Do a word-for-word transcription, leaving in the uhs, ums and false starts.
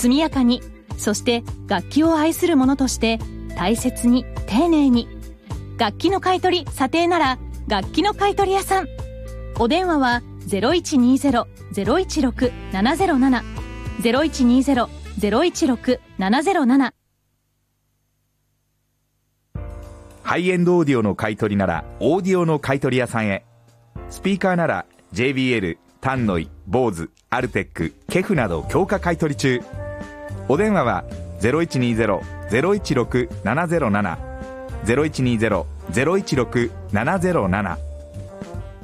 速やかに、そして楽器を愛する者として大切に丁寧に。楽器の買い取り査定なら楽器の買い取り屋さん。お電話は ゼロいちにゼロ ゼロいちろく ななゼロなな ゼロいちにゼロ ゼロいちろく ななゼロなな。 ハイエンドオーディオの買い取りならオーディオの買い取り屋さんへ。スピーカーなら ジェイビーエル、タンノイ、ボーズ、アルテック、ケフなど強化買い取り中。お電話は ゼロいちにゼロ ゼロいちろく ななゼロなな ゼロいちにゼロ ゼロいちろく ななゼロなな。